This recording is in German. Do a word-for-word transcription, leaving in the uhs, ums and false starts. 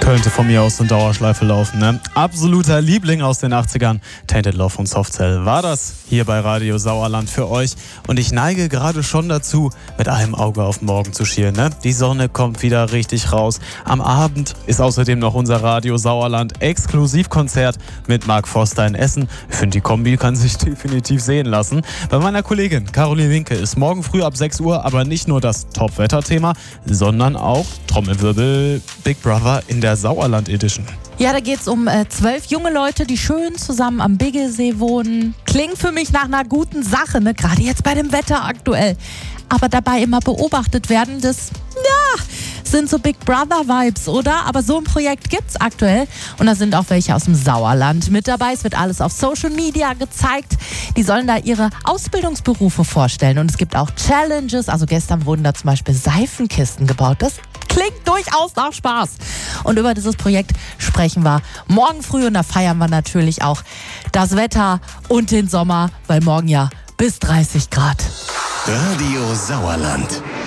Könnte von mir aus in Dauerschleife laufen, ne? Absoluter Liebling aus den achtzigern. Tainted Love von Softcell war das hier bei Radio Sauerland für euch. Und ich neige gerade schon dazu, mit einem Auge auf morgen zu schielen, ne? Die Sonne kommt wieder richtig raus. Am Abend ist außerdem noch unser Radio Sauerland Exklusivkonzert mit Mark Forster in Essen. Ich finde, die Kombi kann sich definitiv sehen lassen. Bei meiner Kollegin Caroline Winke ist morgen früh ab sechs Uhr aber nicht nur das Top-Wetter-Thema, sondern auch Trommelwirbel Big Brother in der Sauerland Edition. Ja, da geht's um äh, zwölf junge Leute, die schön zusammen am Biggesee wohnen. Klingt für mich nach einer guten Sache, ne? Gerade jetzt bei dem Wetter aktuell. Aber dabei immer beobachtet werden, das, ja, sind so Big Brother-Vibes, oder? Aber so ein Projekt gibt's aktuell. Und da sind auch welche aus dem Sauerland mit dabei. Es wird alles auf Social Media gezeigt. Die sollen da ihre Ausbildungsberufe vorstellen. Und es gibt auch Challenges. Also gestern wurden da zum Beispiel Seifenkisten gebaut. Das klingt durchaus nach Spaß. Und über dieses Projekt sprechen wir morgen früh. Und da feiern wir natürlich auch das Wetter und den Sommer, weil morgen ja bis dreißig Grad. Radio Sauerland.